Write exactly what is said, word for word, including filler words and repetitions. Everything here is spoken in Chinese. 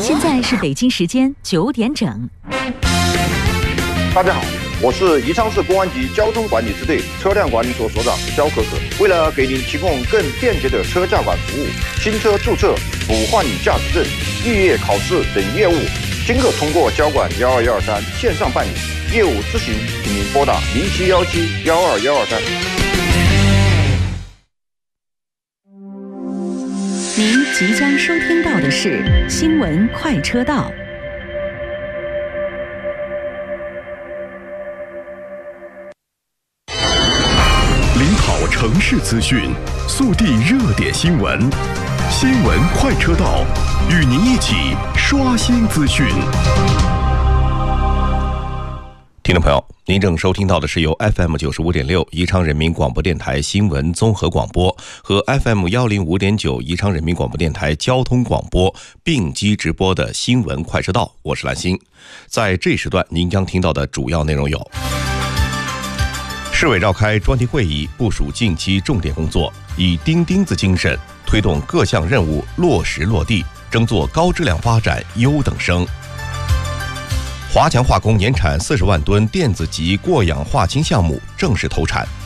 现在是北京时间九点整。 大家好，我是宜昌市公安局交通管理支队车辆管理所所长肖可可。为了给您提供更便捷的车驾管服务，新车注册、补换领驾驶证、预约考试等业务，均可通过交管幺二幺二三线上办理。业务咨询，请您拨打零七幺七幺二幺二三。 您即将收听到的是新闻快车道。 领跑城市资讯，速递热点新闻，新闻快车道，与您一起刷新资讯。 听众朋友，您正收听到的是由 F M 九十五点六宜昌人民广播电台新闻综合广播和 F M 一零五点九宜昌人民广播电台交通广播并机直播的新闻快车道，我是兰心。在这一时段，您将听到的主要内容有：市委召开专题会议，部署近期重点工作，以钉钉子精神推动各项任务落实落地，争做高质量发展优等生。华强化工年产四十万吨电子级过氧化氢项目正式投产。